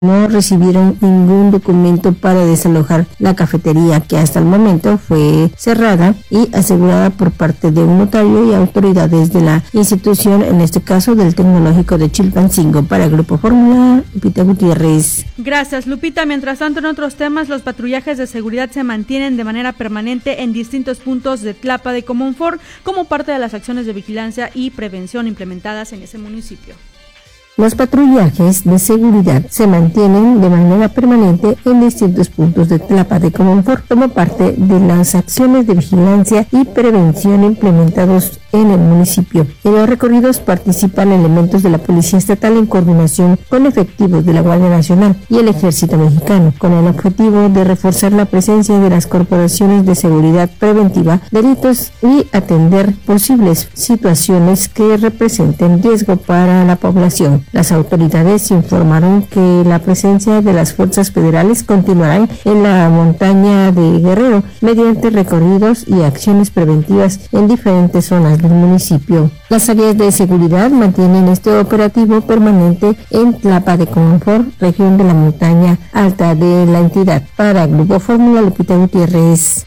no recibieron ningún documento para desalojar la cafetería, que hasta el momento fue cerrada y asegurada por parte de un notario y autoridades de la institución, en este caso del Tecnológico de Chilpancingo. Para Grupo Fórmula, Lupita Gutiérrez. Gracias, Lupita. Mientras tanto, en otros temas, los patrullajes de seguridad se mantienen de manera permanente en distintos puntos de Tlapa de Comonfort como parte de las acciones de vigilancia y prevención implementadas en ese municipio. Los patrullajes de seguridad se mantienen de manera permanente en distintos puntos de Tlapa de Comonfort como parte de las acciones de vigilancia y prevención implementados en el municipio. En los recorridos participan elementos de la Policía Estatal en coordinación con efectivos de la Guardia Nacional y el Ejército Mexicano, con el objetivo de reforzar la presencia de las corporaciones de seguridad preventiva, delitos y atender posibles situaciones que representen riesgo para la población. Las autoridades informaron que la presencia de las fuerzas federales continuarán en la montaña de Guerrero mediante recorridos y acciones preventivas en diferentes zonas del municipio. Las áreas de seguridad mantienen este operativo permanente en Tlapa de Comonfort, región de la montaña alta de la entidad. Para Grupo Fórmula, Lupita Gutiérrez.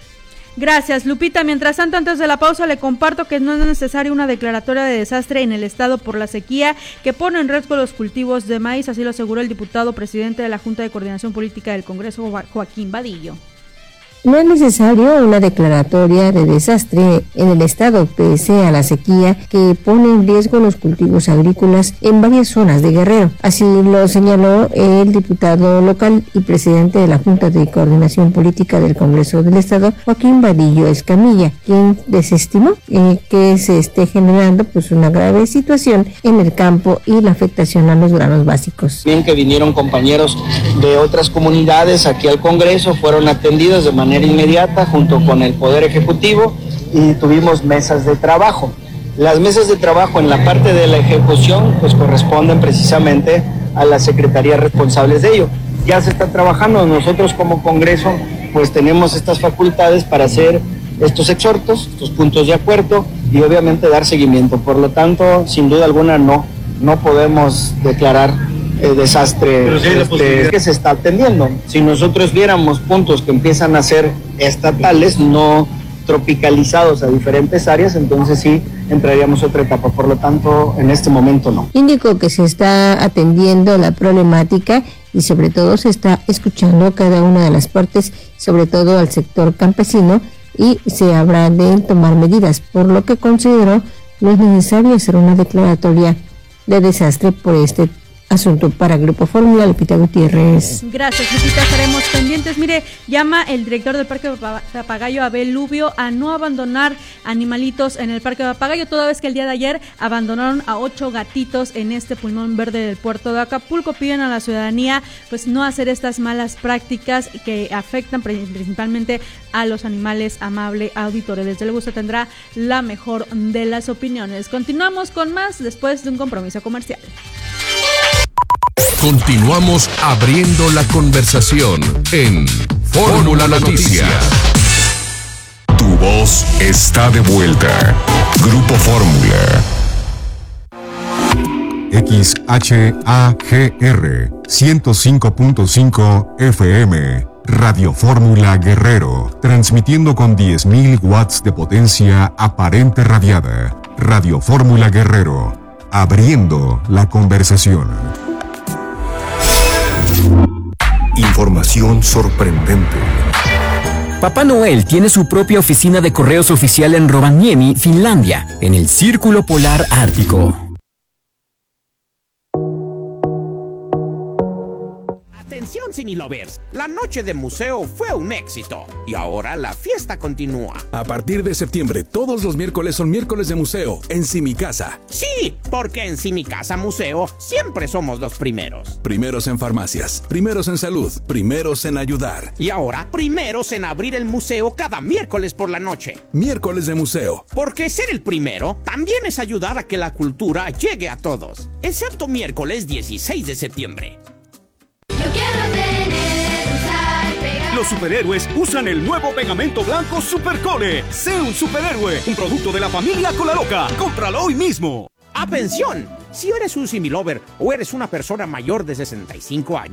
Gracias, Lupita. Mientras tanto, antes de la pausa, le comparto que no es necesaria una declaratoria de desastre en el estado por la sequía que pone en riesgo los cultivos de maíz, así lo aseguró el diputado presidente de la Junta de Coordinación Política del Congreso, Joaquín Vadillo. No es necesario una declaratoria de desastre en el estado, pese a la sequía que pone en riesgo los cultivos agrícolas en varias zonas de Guerrero. Así lo señaló el diputado local y presidente de la Junta de Coordinación Política del Congreso del Estado, Joaquín Vadillo Escamilla, quien desestimó que se esté generando una grave situación en el campo y la afectación a los granos básicos. Bien que vinieron compañeros de otras comunidades aquí al Congreso, fueron atendidos de manera inmediata junto con el Poder Ejecutivo y tuvimos mesas de trabajo. Las mesas de trabajo en la parte de la ejecución corresponden precisamente a las secretarías responsables de ello. Ya se está trabajando, nosotros como Congreso tenemos estas facultades para hacer estos exhortos, estos puntos de acuerdo y obviamente dar seguimiento. Por lo tanto, sin duda alguna no podemos declarar desastre que se está atendiendo. Si nosotros viéramos puntos que empiezan a ser estatales, no tropicalizados a diferentes áreas, entonces sí entraríamos a otra etapa. Por lo tanto, en este momento no. Indicó que se está atendiendo la problemática y sobre todo se está escuchando a cada una de las partes, sobre todo al sector campesino, y se habrá de tomar medidas, por lo que consideró no es necesario hacer una declaratoria de desastre por este asunto. Para Grupo Fórmula, Lupita Gutiérrez. Gracias, Lupita, estaremos pendientes. Mire, llama el director del Parque Papagayo, Abel Lubio, a no abandonar animalitos en el Parque Papagayo, toda vez que el día de ayer abandonaron a 8 gatitos en este pulmón verde del puerto de Acapulco. Piden a la ciudadanía no hacer estas malas prácticas que afectan principalmente a los animales. Amable auditorio, desde luego usted tendrá la mejor de las opiniones. Continuamos con más después de un compromiso comercial. Continuamos abriendo la conversación en Fórmula Noticias. Tu voz está de vuelta. Grupo Fórmula. XHAGR 105.5 FM. Radio Fórmula Guerrero, transmitiendo con 10.000 watts de potencia aparente radiada. Radio Fórmula Guerrero, abriendo la conversación. Información sorprendente. Papá Noel tiene su propia oficina de correos oficial en Rovaniemi, Finlandia, en el Círculo Polar Ártico. Atención Cinelovers, la noche de museo fue un éxito y ahora la fiesta continúa. A partir de septiembre, todos los miércoles son miércoles de museo en Simicasa. Sí, porque en Simicasa Museo siempre somos los primeros. Primeros en farmacias, primeros en salud, primeros en ayudar. Y ahora, primeros en abrir el museo cada miércoles por la noche. Miércoles de museo. Porque ser el primero también es ayudar a que la cultura llegue a todos. Excepto miércoles 16 de septiembre. Los superhéroes usan el nuevo pegamento blanco Supercole. Sé un superhéroe, un producto de la familia Colaloca. Cómpralo hoy mismo. ¡Atención! Si eres un similover o eres una persona mayor de 65 años,